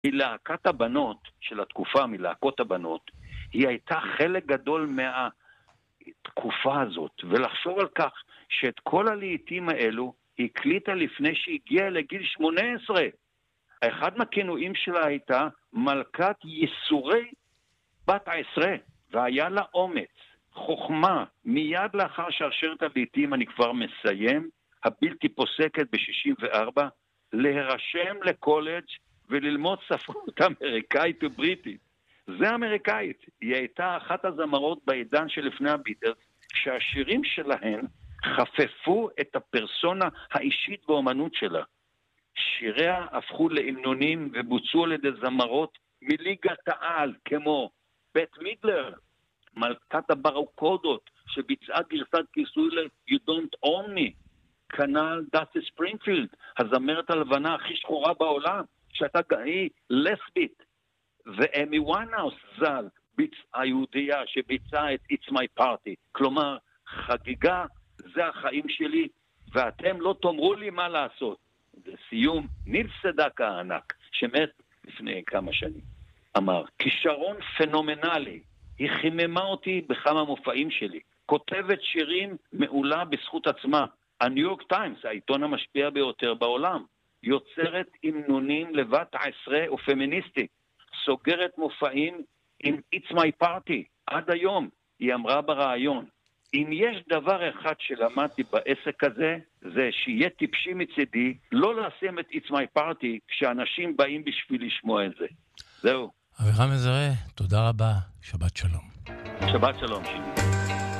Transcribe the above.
מלהקת הבנות של התקופה, מלהקות הבנות, היא הייתה חלק גדול מהתקופה הזאת, ולחשוב על כך שאת כל הלעיתים האלו היא הקליטה לפני שהגיעה לגיל 18. אחד מהכינויים שלה הייתה מלכת ייסורי בת 10, והיה לה אומץ, חוכמה, מיד לאחר שרשרת הלעיתים, אני כבר מסיים, הבלתי פוסקת ב-64, להירשם לקולג' וללמוד ספרות אמריקאית ובריטית. זה אמריקאית. היא הייתה אחת הזמרות בעידן שלפני הביטלס, שהשירים שלהן חפפו את הפרסונה האישית והאומנות שלה. שיריה הפכו לאמנונים ובוצעו על ידי זמרות מליגת העל, כמו בית מידלר, מלכת הברוקודות, שביצעה גרסת כיסוי ל-You Don't Own Me, כנ"ל דאסי ספרינגפילד, הזמרת הלבנה הכי שחורה בעולם, שהייתה היא לסבית, ואמי ויינהאוס ז"ל, היהודייה שביצעה את It's My Party, כלומר, חגיגה, זה החיים שלי, ואתם לא תאמרו לי מה לעשות. לסיום, ניל סדק הענק, שמת לפני כמה שנים, אמר, כישרון פנומנלי, היא חיממה אותי בכמה מופעים שלי, כותבת שירים מעולה בזכות עצמה, הניו יורק טיימס, העיתון המשפיע ביותר בעולם, יוצרת המנונים לבת 10 ופמיניסטית, סוגרת מופעים עם It's My Party, עד היום, היא אמרה ברעיון, אם יש דבר אחד שלמדתי בעסק הזה, זה שיהיה טיפשי מצידי, לא לשים את It's My Party כשאנשים באים בשביל לשמוע את זה. זהו. אבירם מזרה, תודה רבה, שבת שלום. שבת שלום, שיבי.